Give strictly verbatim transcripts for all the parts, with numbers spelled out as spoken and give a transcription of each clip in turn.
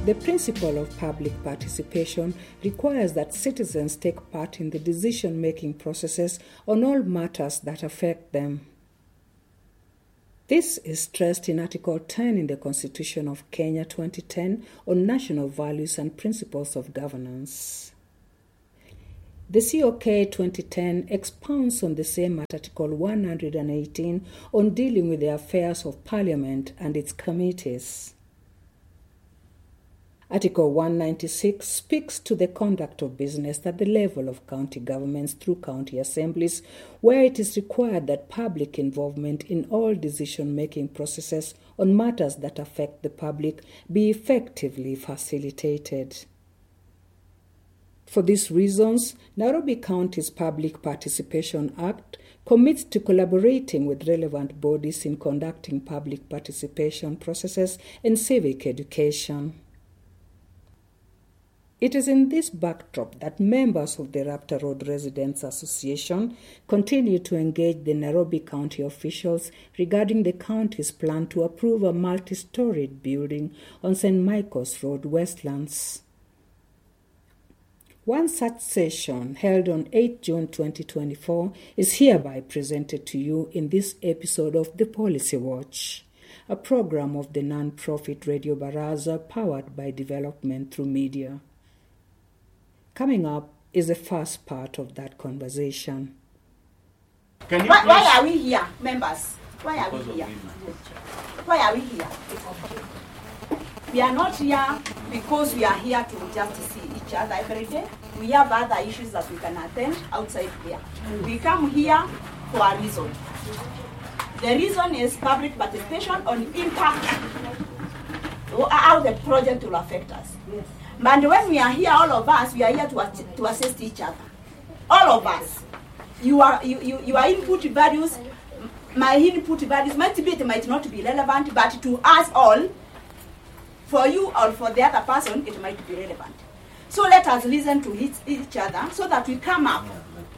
The principle of public participation requires that citizens take part in the decision-making processes on all matters that affect them. This is stressed in Article ten in the Constitution of Kenya twenty ten on national values and principles of governance. The C O K twenty ten expounds on the same at Article one hundred eighteen on dealing with the affairs of Parliament and its committees. Article one ninety-six speaks to the conduct of business at the level of county governments through county assemblies, where it is required that public involvement in all decision-making processes on matters that affect the public be effectively facilitated. For these reasons, Nairobi County's Public Participation Act commits to collaborating with relevant bodies in conducting public participation processes in civic education. It is in this backdrop that members of the Raptor Road Residents Association continue to engage the Nairobi County officials regarding the county's plan to approve a multi-storied building on Saint Michael's Road, Westlands. One such session, held on the eighth of June twenty twenty-four, is hereby presented to you in this episode of The Policy Watch, a program of the non-profit Radio Baraza powered by development through media. Coming up is the first part of that conversation. Can you why, why are we here, members? Why are Because we here? Why Why are we here? We are not here because we are here to just see each other every day. We have other issues that we can attend outside here. We come here for a reason. The reason is public participation on impact, how the project will affect us. Yes. And when we are here, all of us, we are here to, to assist each other. All of us. You are, you, you, your input values, my input values, might be, it might not be relevant, but to us all, for you or for the other person, it might be relevant. So let us listen to each, each other so that we come up.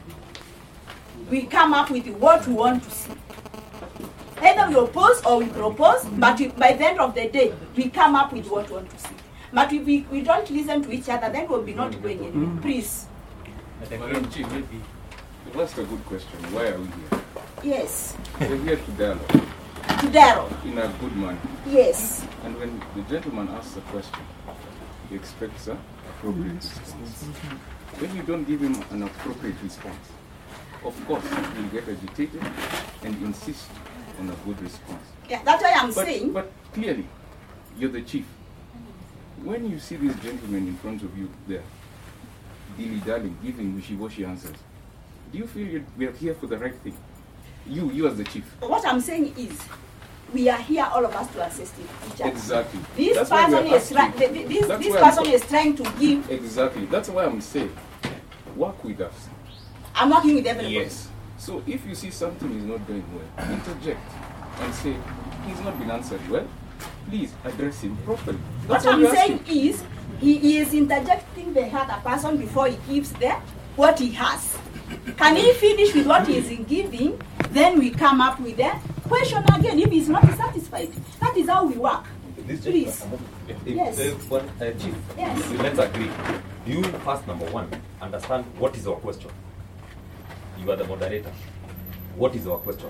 We come up with what we want to see. Either we oppose or we propose, but we, by the end of the day, we come up with what we want to see. But if we, we don't listen to each other, then we'll be not going anywhere. Mm. Please. Madam Chief, you asked a good question. Why are we here? Yes. We're here to dialogue. To dialogue. In a good manner. Yes. And when the gentleman asks a question, he expects an appropriate response. When you don't give him an appropriate response, of course, he'll get agitated and insist on a good response. Yeah, that's why I'm but, saying. But clearly, you're the chief. When you see these gentlemen in front of you there, dilly-dallying, giving wishy-washy answers, do you feel you, we are here for the right thing? You, you as the chief. What I'm saying is, we are here, all of us, to assist each other. Exactly. This That's person is trying. This, this person is trying to give. Exactly. That's why I'm saying, work with us. I'm working with everybody. Yes. So if you see something is not going well, interject and say he's not been answered well. Please address him properly. That's what, what I'm saying asking. is, he, he is interjecting the other person before he gives them what he has. Can he finish with what he is giving? Then we come up with a question again. If he's not satisfied, that is how we work. This Please. If, yes. If, but uh, Chief, yes. let's agree. You first, number one, understand what is our question. You are the moderator. What is our question?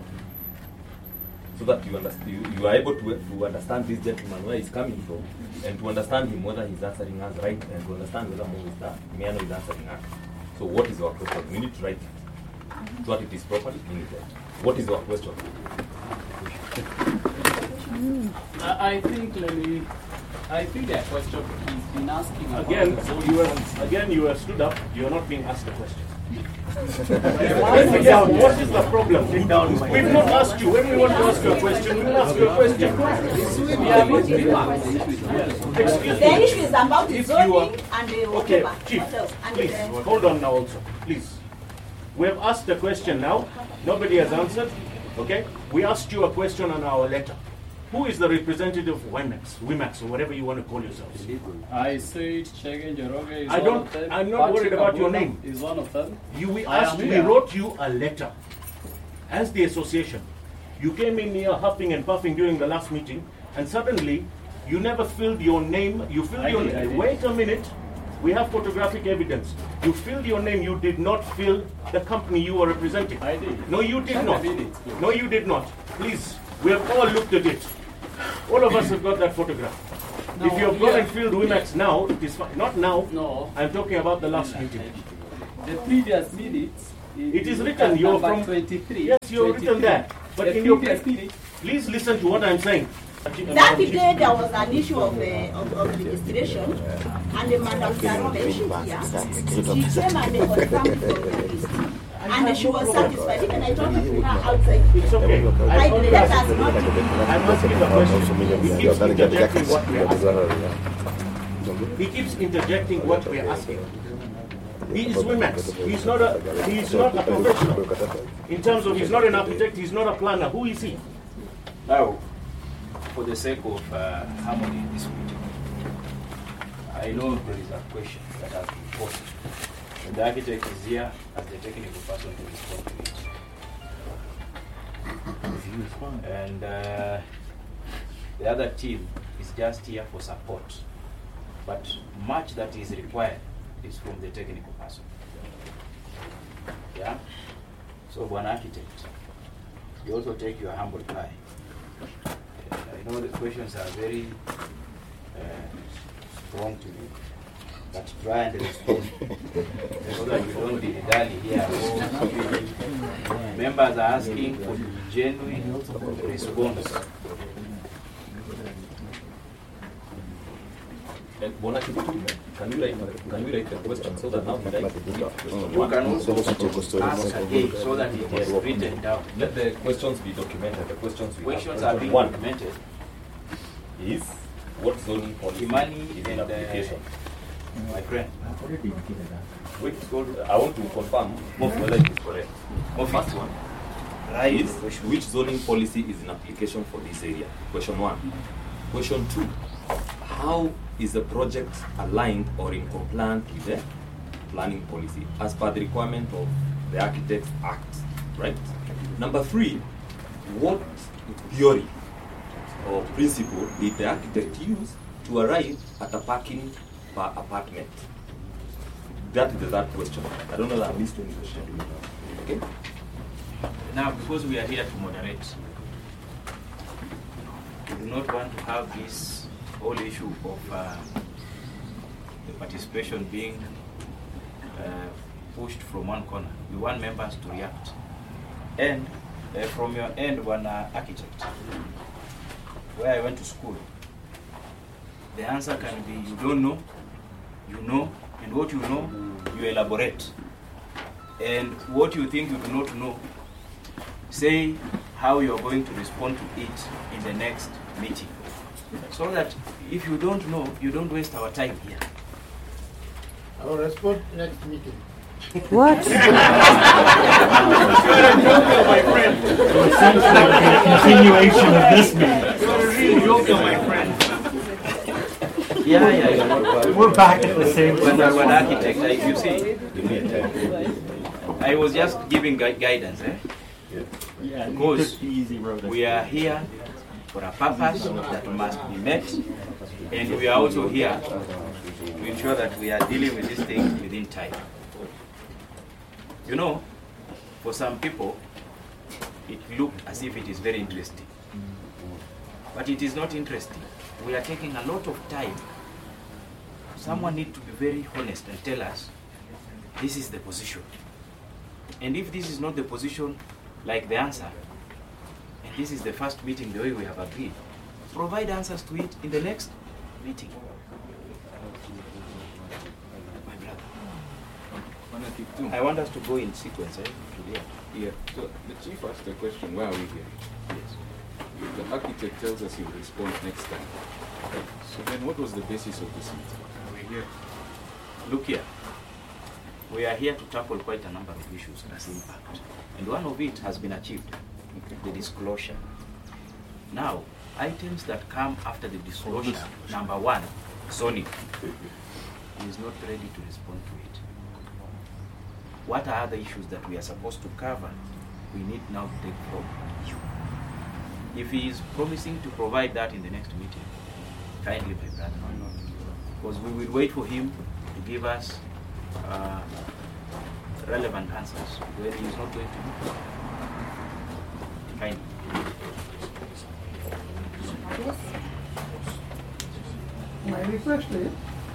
So that you understand, you, you are able to, to understand this gentleman where he's coming from, and to understand him whether he's answering us right, and to understand whether Mo is that Miano is answering us. So what is our question? We need to write it. So that it is properly in it. What is our question? I, I think let me. I think that question he's been asking again. You were again. You were stood up. You are not being asked a question. Again, what is the problem? We've not asked you. When we want to ask you a question, we will ask you a question. We are not Excuse the issue is about the zoning and the okay, whatever. Chief, And please the, hold on now. Also, please. We have asked a question now. Nobody has answered. Okay. We asked you a question on our letter. Who is the representative of WIMAX, WIMAX, or whatever you want to call yourselves? I said Chege Njoroge is I one don't, of them. I'm not Patrick worried about your Abuna name. Is one of them. You, we I asked, am we here. wrote you a letter. As the association, you came in here huffing and puffing during the last meeting, and suddenly You never filled your name. You filled I your did, I name. did. Wait a minute. We have photographic evidence. You filled your name. You did not fill the company you were representing. I did. No, you did Send not. the minutes, please. No, you did not. Please. We have all looked at it. All of us have got that photograph. No, if you have gone yeah. and filled Wimax now, it is fine. Not now. No. I'm talking about the last meeting. The previous minutes. It is you written, look at you're number from- twenty-three. Yes, you're written twenty-three. there. But the in your previous pre- minutes. Please listen to what I'm saying. That day there was an issue of, uh, of, of registration, and the Madam Sarah mentioned here, she came and they confirmed from the list. And she was satisfied. Even I talked to her outside. It's okay. I I only let ask- us not. I'm asking a question. He keeps interjecting what we're asking. He keeps interjecting what we're asking. He is Wimax. He's not a he's not a professional. In terms of he's not an architect, he's not a planner. Who is he? Now, for the sake of uh, harmony in this meeting, I know there is a question that has been posed. And the architect is here as the technical person to respond to it. And uh, the other team is just here for support. But much that is required is from the technical person. Yeah? So, one architect, you also take your humble pie. And I know the questions are very uh, strong to you, but try and respond so that you don't be dally here. Members are asking for genuine response. And Bonaki, can you write can you write the question so that now we write You can also ask again so that it is written down. let the questions be documented. The questions we Questions have. are being One documented. is what zoning policy Imani is in and, uh, application. My friend, Wait, I want to confirm whether it is correct. First one is which zoning policy is in application for this area? Question one. Question two, how is the project aligned or in compliance with the planning policy as per the requirement of the Architects Act, right? Number three, what theory or principle did the architect use to arrive at a parking per apartment? That is the third question. I don't know that I missed any question. Okay? now because we are here to moderate, we do not want to have this whole issue of uh, the participation being uh, pushed from one corner. We want members to react. And uh, from your end, one uh, architect, where I went to school, the answer can be you don't know, you know, and what you know, you elaborate. And what you think you do not know, say how you are going to respond to it in the next meeting. So that if you don't know, you don't waste our time here. I will respond next meeting. What? My friend. Continuation of this meeting. You're a real joker, my friend. Yeah, yeah, yeah. We're back at the same When, place. when architect, like you see, I was just giving gui- guidance, eh? Yeah, Because took the easy road. we are here for a purpose that must be met, and we are also here to ensure that we are dealing with these things within time. You know, for some people, it looked as if it is very interesting. But it is not interesting. We are taking a lot of time. Someone needs to be very honest and tell us, this is the position. And if this is not the position, like the answer, and this is the first meeting the way we have agreed, provide answers to it in the next meeting. My brother. I want us to go in sequence, eh? Yeah. Yeah, so the chief asked the question, why are we here? Yes. The architect tells us he'll respond next time. So then what was the basis of this meeting? We're here. Look here. We are here to tackle quite a number of issues as impact. And one of it has been achieved, the disclosure. Now, items that come after the disclosure, number one, zoning. He is not ready to respond to it. What are other issues that we are supposed to cover? We need now to take from you. If he is promising to provide that in the next meeting, Kindly, my brother. Because we will wait for him to give us uh, relevant answers when he is not going to do. Kindly. My request is,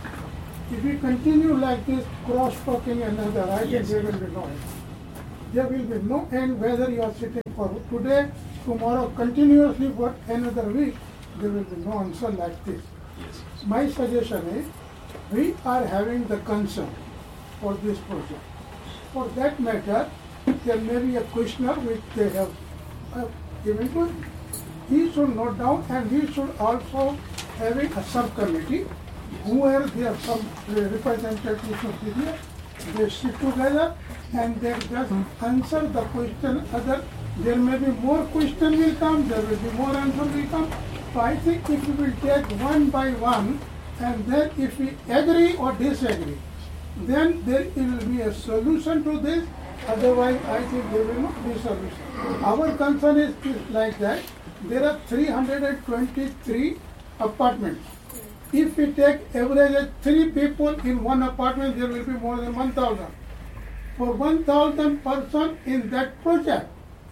if we continue like this, cross-talking another, I think there will be no end. There will be no end whether you are sitting for today, tomorrow, continuously for another week, there will be no answer like this. Yes. My suggestion is, we are having the concern for this project. For that matter, there may be a questioner which they have uh, given to him. He should note down, and we should also having a subcommittee where there are some uh, representatives of India, they sit together and they just answer the question. Other, there may be more question will come, there will be more answer will come. So I think if we will take one by one, and then if we agree or disagree, then there will be a solution to this. Otherwise, I think there will not be solution. Our concern is like that. There are three hundred twenty-three apartments. If we take average of three people in one apartment, there will be more than one thousand. For one thousand person in that project,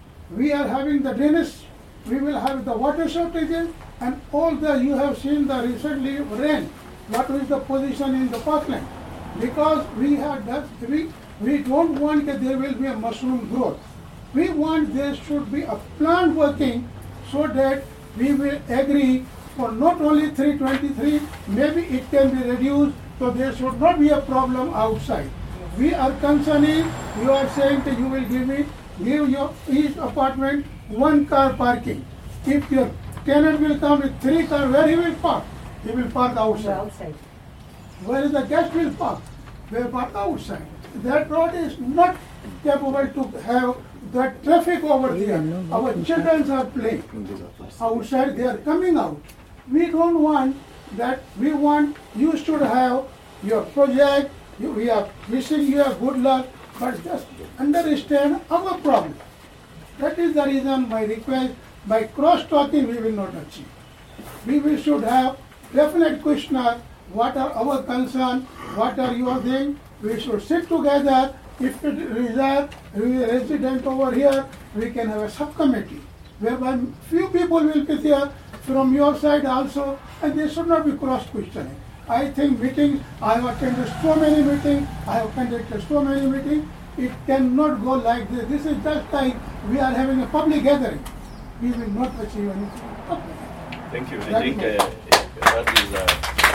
we are having the drainage, we will have the water shortages, and all the, you have seen the recently rain, what is the position in the parkland. Because we have that, we, we don't want that there will be a mushroom growth. We want there should be a plan working so that we will agree for not only three twenty-three, maybe it can be reduced, so there should not be a problem outside. We are concerning, you are saying that you will give me, give your each apartment one car parking. If your tenant will come with three cars, where he will park? He will park outside. outside. Where is the guest will park? They will park outside. That road is not capable to have the traffic over there. Our children are playing outside, they are coming out. We don't want that, we want, you should have your project, you, we are wishing you a good luck, but just understand our problem. That is the reason my request, by cross-talking we will not achieve. We will should have definite questioner, what are our concerns, what are your things, we should sit together. If it is a resident over here, we can have a subcommittee, whereby few people will be there from your side also, and they should not be cross-questioning. I think meetings, I have attended so many meetings, I have conducted so many meetings, it cannot go like this. This is just like we are having a public gathering. We will not achieve anything. Thank you. I That think is uh, that is. Uh,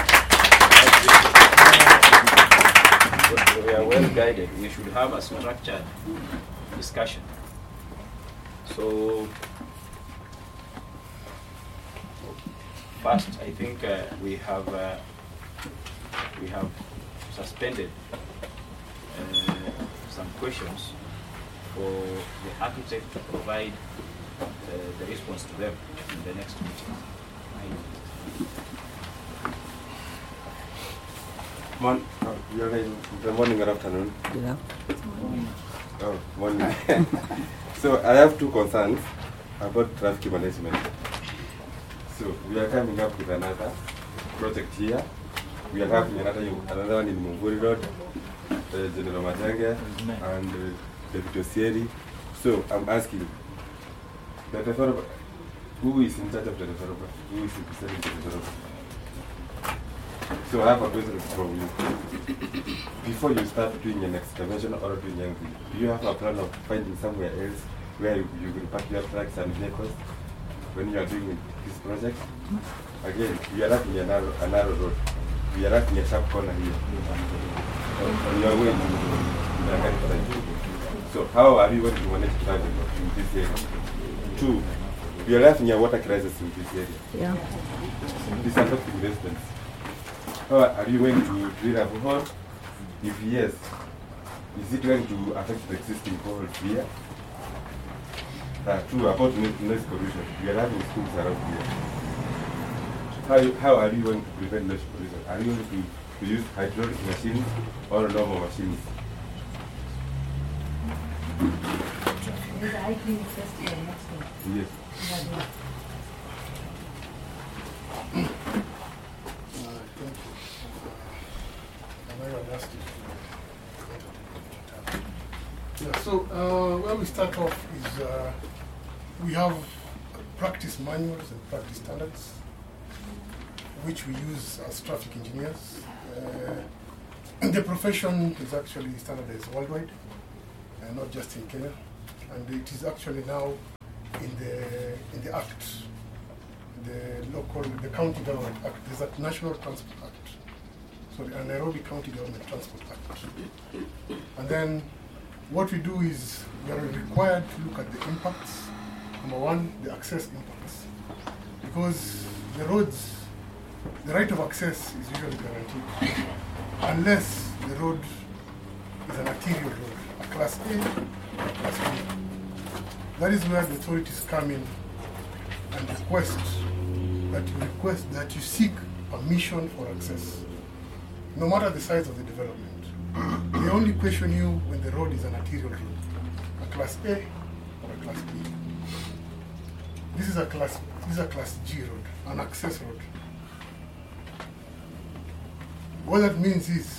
we are well guided. We should have a structured discussion. So, first, I think uh, we have uh, we have suspended uh, some questions for the architect to provide uh, the response to them in the next meeting. Mon oh, you're in the morning or afternoon? Yeah. Oh, morning. So I have two concerns about traffic management. So we are coming up with another project here. We are having another another one in Munguri Road, uh, General Majanga, and uh, David Osieri. So I'm asking, the developer, who is in charge of the developer? Who is representing the developer? So I have a question from you. Before you start doing an excavation or doing anything, do you have a plan of finding somewhere else where you, you will park your trucks and vehicles when you are doing this project? Again, we are not in a narrow, a narrow road. We are not in a sharp corner here. On your way to Nakari. So how are we going to manage traffic in this area? Two, we are having a water crisis in this area. Yeah. This is affecting residents. How are you going to drill a borehole? If yes, is it going to affect the existing boreholes here? Uh, two, about noise pollution. We are having schools around here. How, you, how are you going to prevent noise pollution? Are you going to, to use hydraulic machines or normal machines? Yes. Yeah, so uh, where we start off is uh, we have practice manuals and practice standards, which we use as traffic engineers. Uh, the profession is actually standardized worldwide, and not just in Kenya. And it is actually now in the in the Act, the local, the County Government Act. There's a National Transport Act, so the Nairobi County Government Transport Act. And then what we do is we are required to look at the impacts. Number one, the access impacts, because the roads, the right of access is usually guaranteed, unless the road is an arterial road, a class A or a class B. That is where the authorities come in and request that you request that you seek permission for access, no matter the size of the development. They only question you when the road is an arterial road, a class A or a class B. This is a class. This is a class G road, an access road. What that means is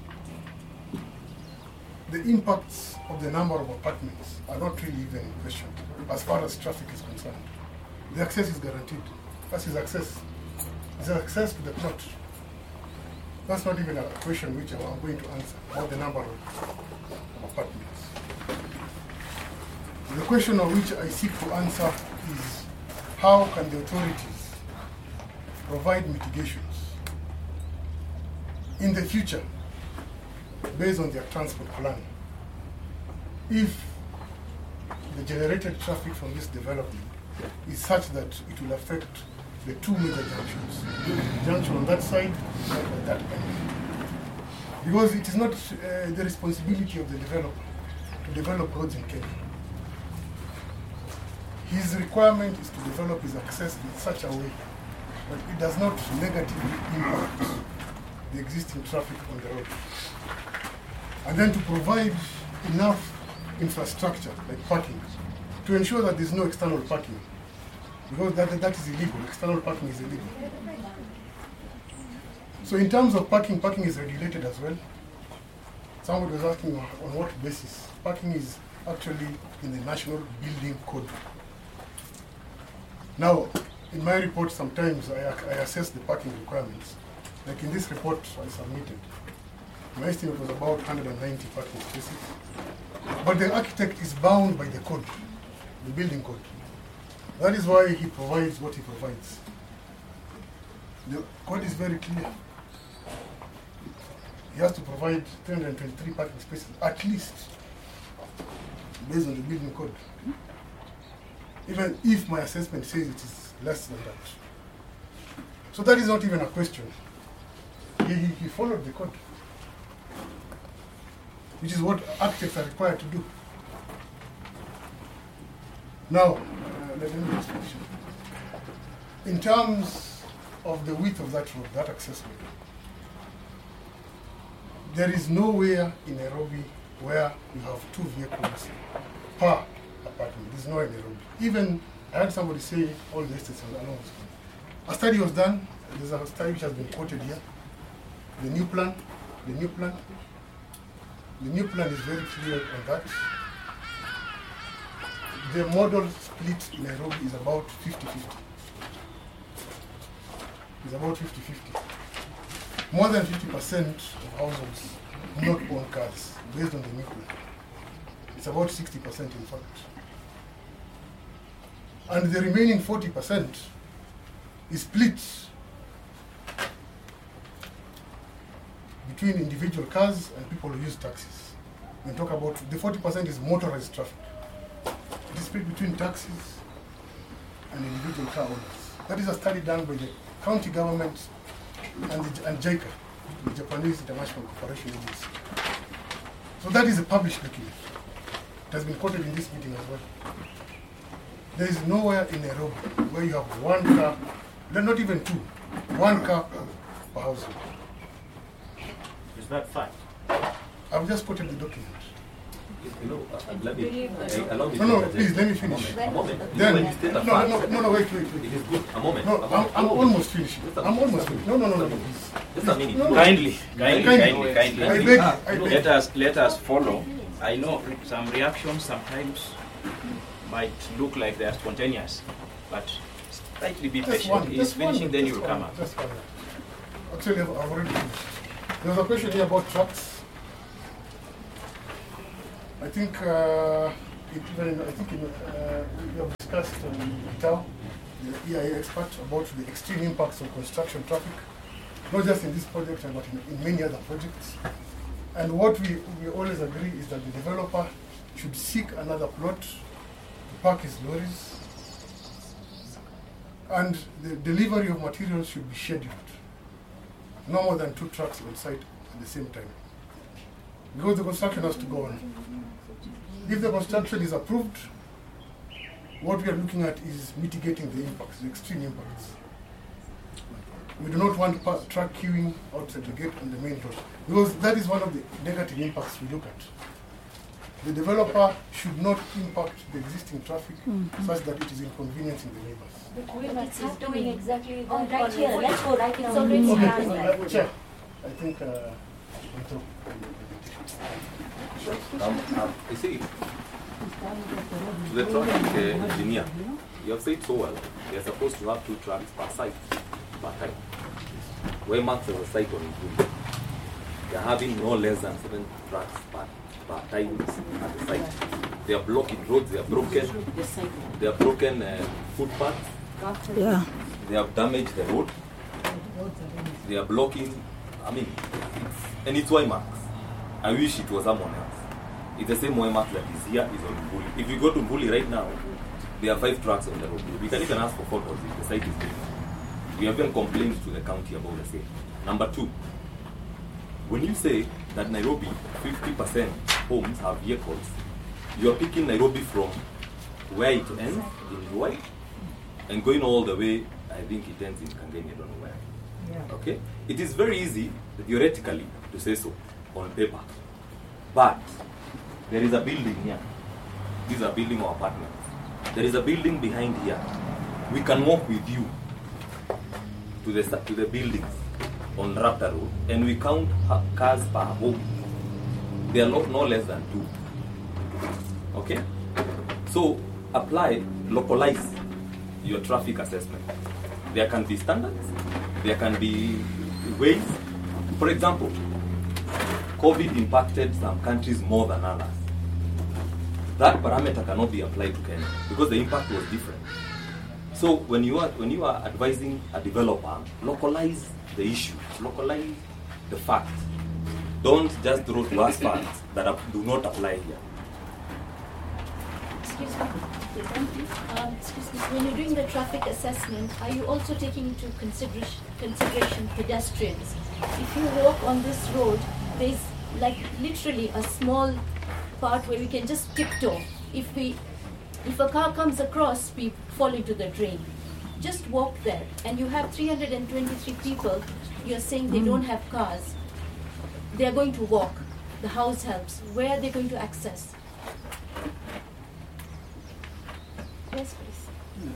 the impacts of the number of apartments are not really even in question as far as traffic is concerned. The access is guaranteed. That is access. It's access to the plot. That's not even a question which I'm going to answer, about the number of apartments. The question of which I seek to answer is how can the authorities provide mitigations in the future based on their transport plan if the generated traffic from this development is such that it will affect the two major junctions, the junction on that side and on that end. Because it is not uh, the responsibility of the developer to develop roads in Kenya. His requirement is to develop his access in such a way that it does not negatively impact the existing traffic on the road. And then to provide enough infrastructure, like parking, to ensure that there is no external parking. Because that, that is illegal. External parking is illegal. So in terms of parking, parking is regulated as well. Somebody was asking on, on what basis. Parking is actually in the National Building Code. Now, in my report, sometimes I, I assess the parking requirements. Like in this report I submitted, my estimate was about one hundred ninety parking spaces. But the architect is bound by the code, the building code. That is why he provides what he provides. The code is very clear. He has to provide three hundred twenty-three parking spaces, at least, based on the building code. Even if my assessment says it is less than that. So that is not even a question. He, he, he followed the code, which is what architects are required to do. Now, uh, let me just finish. In terms of the width of that road, that access road, there is nowhere in Nairobi where you have two vehicles per apartment. There's nowhere in Nairobi. Even, I had somebody say all the estates are along. A study was done. There's a study which has been quoted here. The new plan, the new plan, the new plan is very clear on that. The model split in Nairobi is about fifty fifty. It's about fifty fifty. More than fifty percent of households do not own cars based on the new plan. It's about sixty percent in fact. And the remaining forty percent is split between individual cars and people who use taxis. We talk about the forty percent is motorized traffic. It is split between taxis and individual car owners. That is a study done by the county government and, the, and JICA, the Japanese International Cooperation Agency. So that is a published document. It has been quoted in this meeting as well. There is nowhere in Nairobi where you have one car, not even two, one car per household. Is that fact? I've just quoted the document. You know, uh, let me, uh, allow me No, no, to please, let me finish. A moment. Then, When you state no, a no, fact, no, no, no, wait, wait, wait. It is good. A moment. No, A I'm, moment. I'm almost finishing. I'm almost finished. No, no, no, no, no, please. Just a minute. Kindly, kindly, kindly, Kindly. kindly. I beg, I beg. Let us let us follow. I know some reactions sometimes might look like they are spontaneous, but slightly be Just patient. one, He's just one, finishing, then just you'll one, come up. just one. Actually, I've I've already finished. There was a question here about trucks. I think, uh, it, even, I think in, uh, we have discussed um, with Tao, the E I A expert, about the extreme impacts of construction traffic, not just in this project, but in, in many other projects. And what we, we always agree is that the developer should seek another plot to park his lorries, and the delivery of materials should be scheduled. No more than two trucks on site at the same time. Because the construction has to go on. If the construction is approved, what we are looking at is mitigating the impacts, the extreme impacts. We do not want pa- truck queuing outside the gate on the main road, because that is one of the negative impacts we look at. The developer should not impact the existing traffic Mhm. such that it is inconveniencing the neighbors. But it's happening exactly that. Oh, right here. Let's go right now. It's already Okay, happening. uh, Chair, I think uh, I'm through. Um, um, you see, to the traffic uh, engineer, you have said so well, they are supposed to have two trucks per site, per time. Waymax has a site on Nguni. They are having no less than seven trucks per, per time at the site. They are blocking roads, they are broken, they are broken uh, footpaths, Yeah. they have damaged the road, they are blocking, I mean, it's, and it's Waymax. I wish it was someone else. It's the same Waymax that is here, is on Mbuli. If you go to Mbuli right now, there are five trucks on the road. We can even ask for photos if the site is big. We have even complained to the county about the same. Number two, when you say that Nairobi, fifty percent homes have vehicles, you are picking Nairobi from where it ends, in Ruai, and going all the way, I think it ends in Kangeni, I don't know where. Yeah. Okay? It is very easy, theoretically, to say so on paper. But there is a building here. These are building or apartments. There is a building behind here. We can walk with you to the to the buildings on Raptor Road, and we count ha- cars per home. They are lo- no less than two. Okay? So apply, localize your traffic assessment. There can be standards. There can be ways. For example, COVID impacted some countries more than others. That parameter cannot be applied to Kenya because the impact was different. So when you are when you are advising a developer, localize the issue, localize the fact. Don't just throw to us facts that are, do not apply here. Excuse me. Um, excuse me. When you're doing the traffic assessment, are you also taking into consideration, consideration pedestrians? If you walk on this road, there's like literally a small part where we can just tiptoe. If we, if a car comes across, we fall into the drain. Just walk there, and you have three hundred twenty-three people. You're saying they don't have cars. They are going to walk. The house helps. Where are they going to access? Yes, please.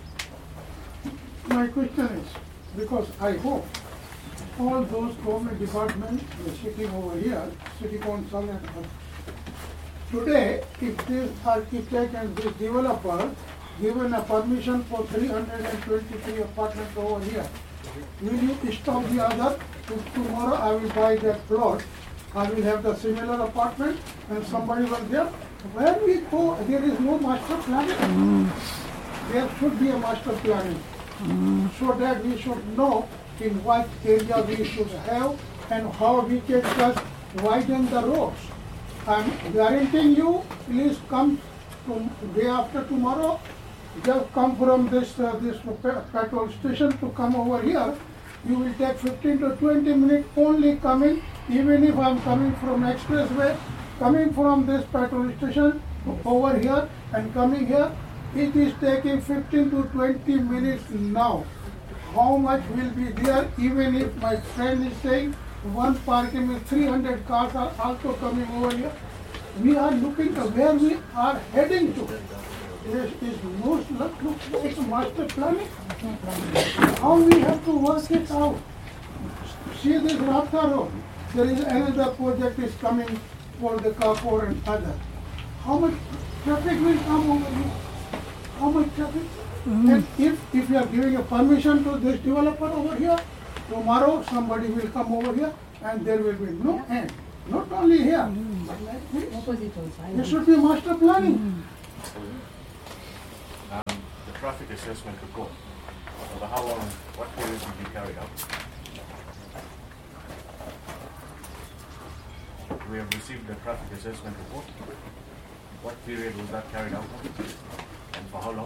My question is, because I hope all those government departments are sitting over here, city council and uh, today, if this architect and this developer given a permission for three hundred twenty-three apartments over here, will you stop the other? If tomorrow I will buy that plot, I will have the similar apartment and somebody was there. Where we go, there is no master planning. Mm. There should be a master planning. Mm. So that we should know in what area we should have and how we can just widen the roads. I'm guaranteeing you, please come to day after tomorrow, just come from this uh, this pe- petrol station to come over here. You will take fifteen to twenty minutes only coming, even if I'm coming from expressway, coming from this petrol station over here and coming here, it is taking fifteen to twenty minutes now. How much will be there, even if my friend is saying one parking with three hundred cars are also coming over here? We are looking at where we are heading to. There is no look, look, it's master planning. How we have to work it out? see this Ratha Road. There is another project is coming for the Kapur and other. How much traffic will come over here? How much traffic? Mm-hmm. And if, if you are giving a permission to this developer over here, tomorrow somebody will come over here and there will be no end. Not only here, mm-hmm. but like this. There should be master planning. Mm-hmm. um, the traffic assessment report, over how long, what period will be carried out? We have received the traffic assessment report. What period was that carried out and for how long?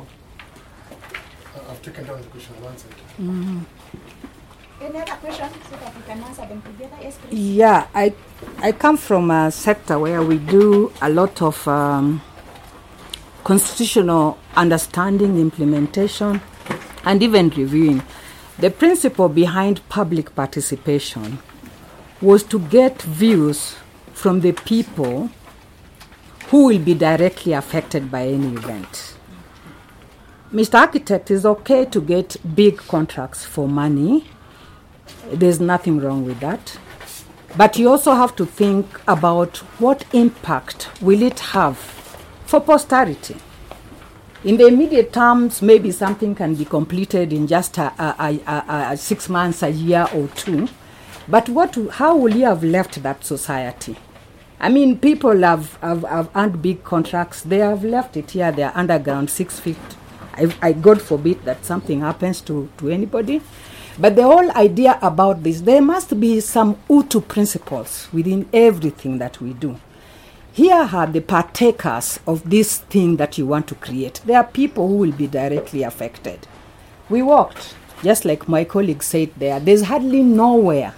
Uh, I've taken down the question and answered. Mm-hmm. Any other questions so that we can answer them together? Yes, please. Yeah, I, I come from a sector where we do a lot of um, constitutional understanding, implementation, and even reviewing. The principle behind public participation was to get views from the people who will be directly affected by any event. Mister Architect, is okay to get big contracts for money. There's nothing wrong with that. But you also have to think about what impact will it have for posterity. In the immediate terms, maybe something can be completed in just a, a, a, a six months, a year or two. But what? How will you have left that society? I mean, people have, have, have earned big contracts. They have left it here. They are underground, six feet. I, I God forbid that something happens to, to anybody. But the whole idea about this, there must be some Utu principles within everything that we do. Here are the partakers of this thing that you want to create. There are people who will be directly affected. We walked, just like my colleague said there, there's hardly nowhere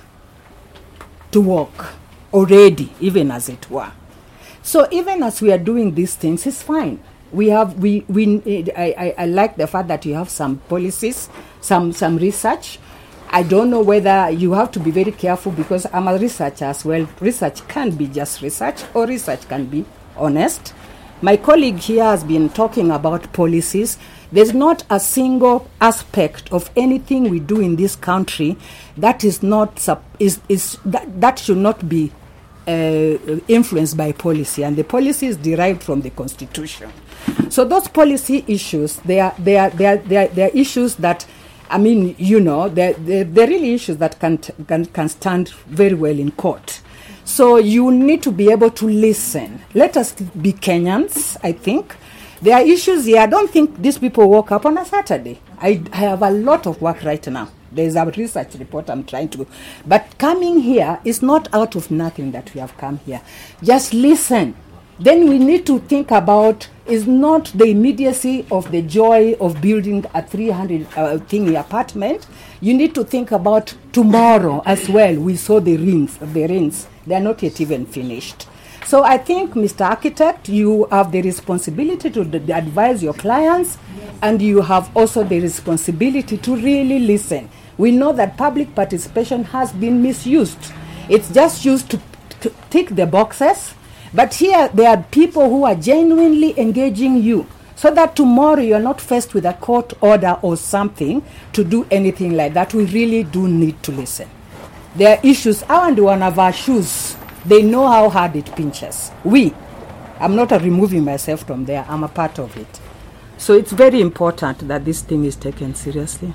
to walk already, even as it were. So even as we are doing these things, it's fine. We have, we, we, I, I, I like the fact that you have some policies, some, some research. I don't know whether you have to be very careful because I'm a researcher as well. Research can be just research or research can be honest. My colleague here has been talking about policies. There's not a single aspect of anything we do in this country that is not is is that, that should not be uh, influenced by policy, and the policy is derived from the Constitution. So those policy issues, they are they are they are they are, they are issues that, I mean, you know, they're, they're, they're really issues that can, can can stand very well in court. So you need to be able to listen. Let us be Kenyans, I think. There are issues here. I don't think these people woke up on a Saturday. I, I have a lot of work right now. There's a research report I'm trying to... But coming here is not out of nothing that we have come here. Just listen. Then we need to think about, is not the immediacy of the joy of building a three hundred uh, thingy apartment. You need to think about tomorrow as well. We saw the rings, the rings. They are not yet even finished. So I think, Mister Architect, you have the responsibility to d- advise your clients, yes. And you have also the responsibility to really listen. We know that public participation has been misused. It's just used to, to tick the boxes. But here, there are people who are genuinely engaging you so that tomorrow you're not faced with a court order or something to do anything like that. We really do need to listen. There are issues. I want one of our shoes. They know how hard it pinches. We. I'm not uh, removing myself from there. I'm a part of it. So it's very important that this thing is taken seriously.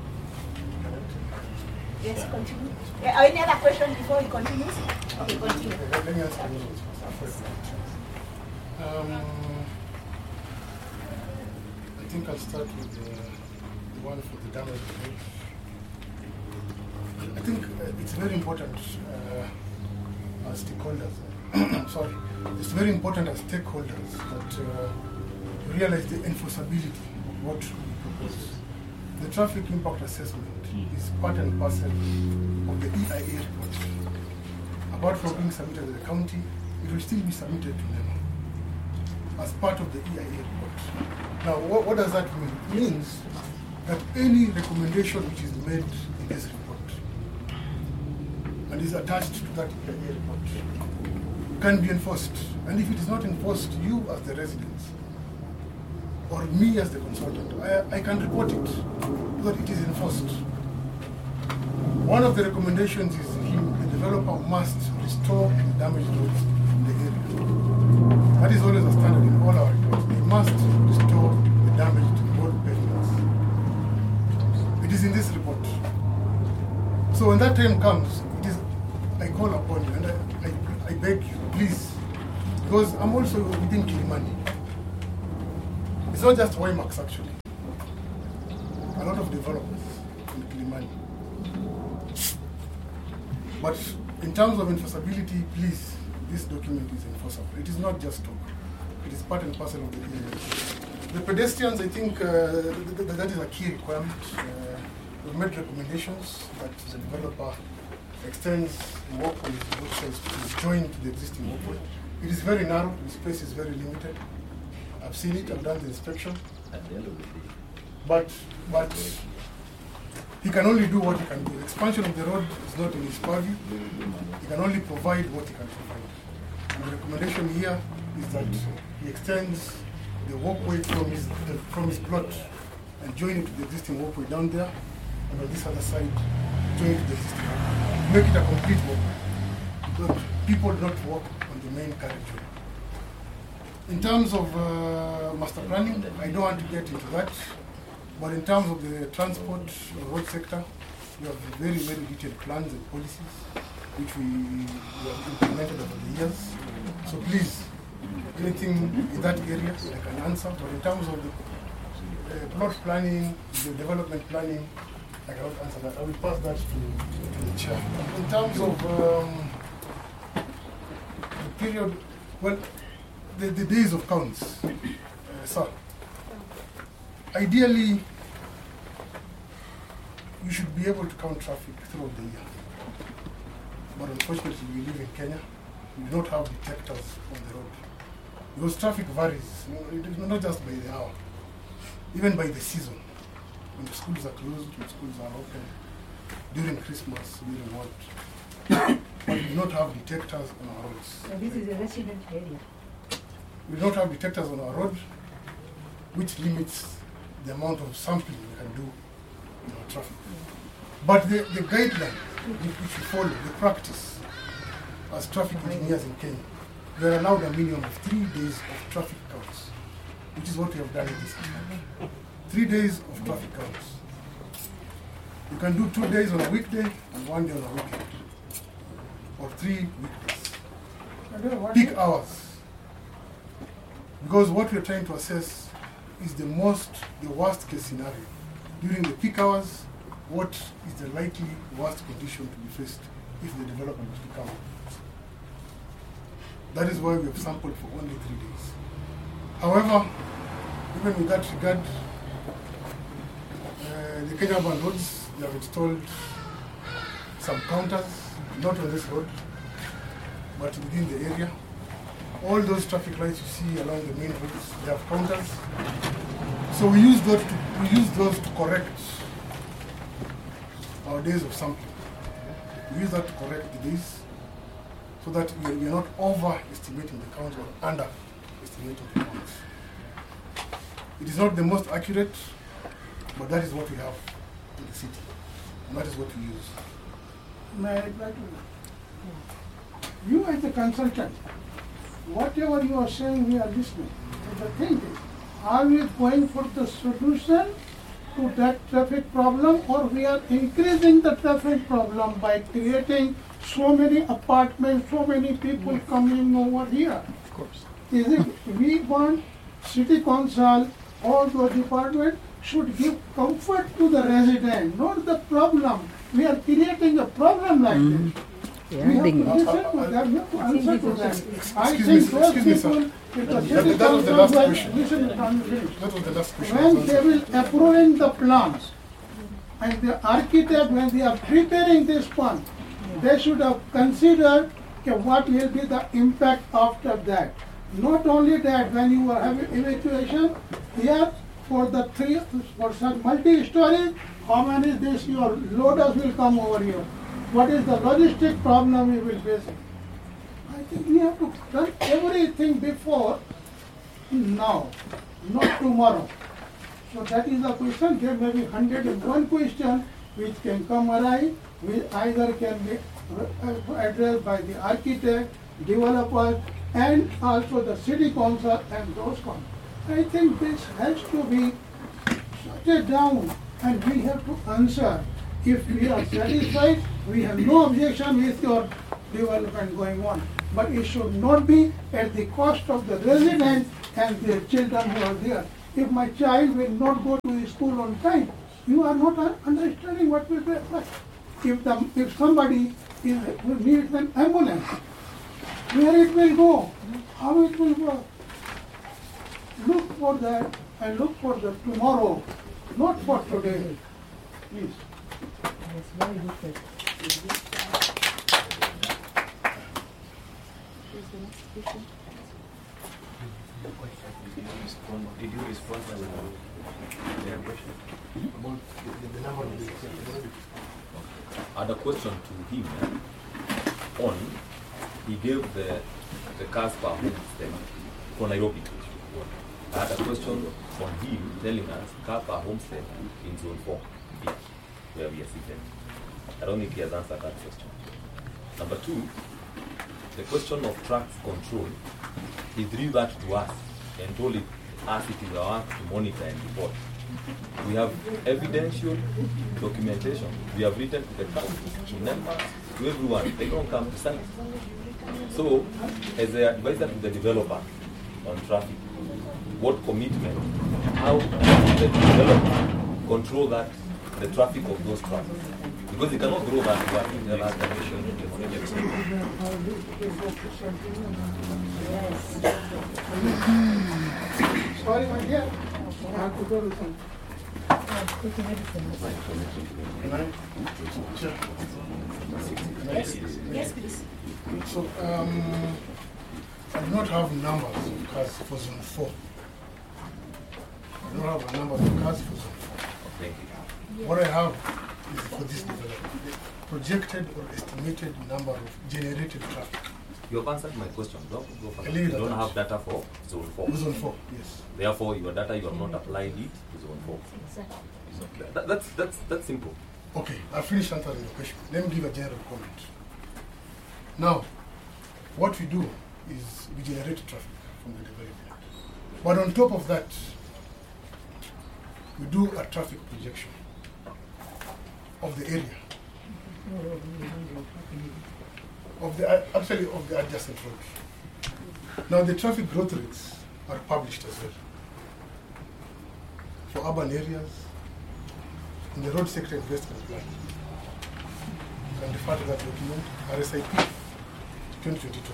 Yes, continue. Yeah, any other question before he continues? Okay, continue. Let me answer first. Um, I think I'll start with the, the one for the damage. I think uh, it's very important uh, as stakeholders. Sorry, it's very important as stakeholders that uh, you realize the enforceability of what we propose. The traffic impact assessment is part and parcel of the E I A report. Apart from being submitted to the county, it will still be submitted to them as part of the E I A report. Now, what, what does that mean? It means that any recommendation which is made in this report and is attached to that E I A report can be enforced. And if it is not enforced, you as the residents or me as the consultant, I, I can report it so that it is enforced. One of the recommendations is him, the developer must restore the damaged roads in the area. That is always a standard in all our reports. They must restore the damaged road pavements. It is in this report. So when that time comes, it is, I call upon you and I, I, I beg you, please, because I'm also within Kilimani. It's not just Waymax actually. A lot of developers in Kilimani. But in terms of enforceability, please, this document is enforceable. It is not just talk. It is part and parcel of the area. The pedestrians, I think uh, th th that is a key requirement. Uh, we've made recommendations that the developer extends the walkway both sides to join to the existing walkway. It is very narrow, the space is very limited. I've seen it, I've done the inspection. At the end of the day. But, but he can only do what he can do. Expansion of the road is not in his purview. He can only provide what he can provide. And the recommendation here is that he extends the walkway from his, the, from his plot and join it to the existing walkway down there, and on this other side, join it to the existing walkway. Make it a complete walkway, so that people do not walk on the main carriageway. In terms of uh, master planning, I don't want to get into that. But in terms of the transport or road sector, we have very, very detailed plans and policies which we, we have implemented over the years. So please, anything in that area I can answer. But in terms of the uh, plot planning, the development planning, I cannot answer that. I will pass that to, to the chair. In terms of um, the period, well, the, the days of counts, uh, sir. Ideally, you should be able to count traffic throughout the year. But unfortunately, we live in Kenya. We do not have detectors on the road. Because traffic varies, you know, it is not just by the hour, even by the season. When the schools are closed, when schools are open, during Christmas, during what. But we do not have detectors on our roads. So this is a resident area. We do not have detectors on our road, which limits the amount of sampling we can do in our traffic. But the, the guideline which we follow, the practice as traffic engineers in Kenya, we are allowed a minimum of three days of traffic counts, which is what we have done in this country. Three days of traffic counts. You can do two days on a weekday and one day on a weekend, or three weekdays. Peak hours. Because what we are trying to assess is the most, the worst case scenario. During the peak hours, what is the likely worst condition to be faced if the development was to come up? That is why we have sampled for only three days. However, even with that regard, uh, the Kenya Urban Roads, they have installed some counters, not on this road, but within the area. All those traffic lights you see along the main roads, they have counters. So we use those to, we use those to correct our days of sampling. We use that to correct the days so that we are, we are not overestimating the counts or underestimating the counts. It is not the most accurate, but that is what we have in the city, and that is what we use. May I reply to that? You as the consultant, whatever you are saying, we are listening. But the thing is, are we going for the solution to that traffic problem, or we are increasing the traffic problem by creating so many apartments, so many people coming over here? Of course. Is it, we want city council, all those departments should give comfort to the resident, not the problem. We are creating a problem like mm. this. Yeah, we have ending to it. listen to them, we have to answer to them. I Excuse think me, those excuse me, people, sir. if the That- city that was the council last will question. listen to them, finish. That was the last question. When they will approving the plans, and the architect, when they are preparing this one, they should have considered okay, what will be the impact after that. Not only that, when you are having evacuation, here for the three, for some multi-story, how many this your loaders will come over here? What is the logistic problem we will face? I think we have to done everything before now, not tomorrow. So that is the question. There may be hundred and one question which can come arise will either can be uh, addressed by the architect, developer, and also the city council and those council. I think this has to be shut down, and we have to answer. If we are satisfied, we have no objection with your development going on. But it should not be at the cost of the residents and their children who are there. If my child will not go to school on time, you are not understanding what will be like. If, the, if somebody is, needs an ambulance, where it will go, how it will work. Look for that and look for the tomorrow, not for today. Please. That's very good question. Did you respond to their question? About the, the number of days. I had a question to him. eh, On, he gave the the cars per homestead for Nairobi. I had a question on him telling us car per homestead in zone four, B, where we are seated. I don't think he has answered that question. Number two, the question of tracks control, he drew that to us and told it, us it is our work to monitor and report. We have evidential documentation. We have written to the council, to members, to everyone. They don't come to site. So, as an advisor to the developer on traffic, what commitment, how does the developer control that, the traffic of those trucks? Because he cannot grow that to what the last commission in the project. Sorry, my dear. I have to go to some. Yes, yes, please. So, um, I do not have numbers of cars for zone four. I don't have a number of cars for zone four. Thank you. What I have is for this development, the projected or estimated number of generated traffic. You have answered my question. Go, go for I that. leave You it don't at have that. data for zone four. Zone four, yes. Therefore, your data, you have not applied it to zone four. Exactly. Okay. That, that's, that's, that's simple. Okay, I'll finish answering the question. Let me give a general comment. Now, what we do is we generate traffic from the development. But on top of that, we do a traffic projection of the area, of the actually of the adjacent road. Now the traffic growth rates are published as well for urban areas in the road sector investment plan. You can refer to that document, R S I P twenty twenty-two.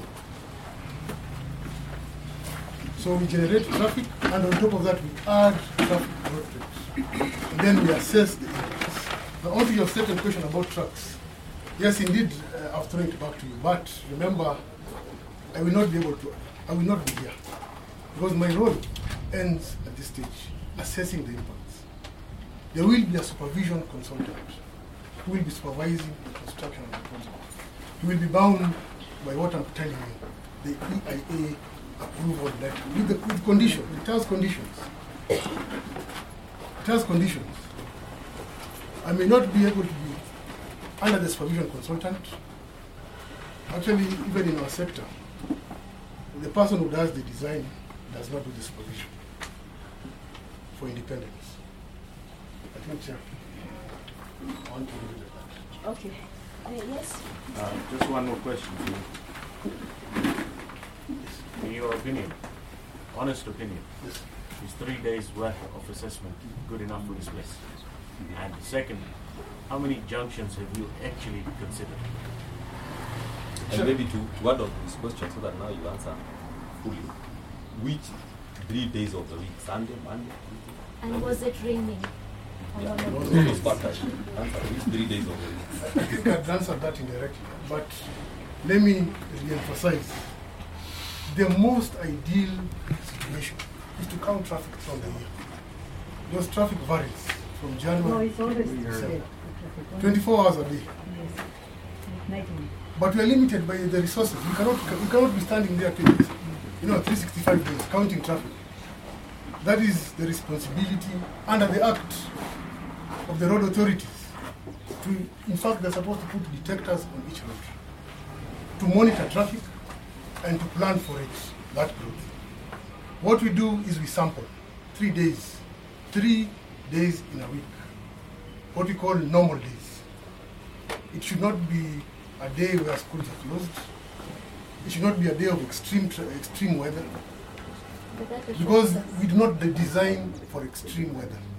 So we generate traffic, and on top of that we add traffic growth rates. And then we assess the impacts. Now on to your second question about trucks. Yes, indeed, uh, I've thrown it back to you, but remember, I will not be able to, I will not be here, because my role ends at this stage, assessing the impacts. There will be a supervision consultant who will be supervising the construction of the project. He will be bound by what I'm telling you, the E I A approval letter, with, the, with conditions, it has conditions. It has conditions. I may not be able to be under the supervision consultant. Actually, even in our sector, the person who does the design does not do the supervision for independence. I think, yeah, I want to leave it at that. Okay. Uh, yes. Uh, just one more question for you. In your opinion, honest opinion, Yes. is three days worth of assessment good enough for this place? And second, how many junctions have you actually considered? And maybe to, to add on this question so that now you answer fully. Which three days of the week? Sunday, Monday, Tuesday? And was it raining? Yeah, On one of those the those factors. Answer which three days of the week? I think I'd answered that indirectly, but let me re-emphasize. The most ideal situation is to count traffic throughout the year. Because traffic varies from No, January it's always to December. yeah, twenty-four hours a day. yes. Night and But we are limited by the resources. We cannot, we cannot be standing there, twenty, you know, three hundred sixty-five days counting traffic. That is the responsibility under the Act of the road authorities to, in fact, they're supposed to put detectors on each road to monitor traffic and to plan for it, that growth. What we do is we sample three days, three days in a week, what we call normal days. It should not be a day where schools are closed. It should not be a day of extreme tra- extreme weather, because we do not design for extreme weather.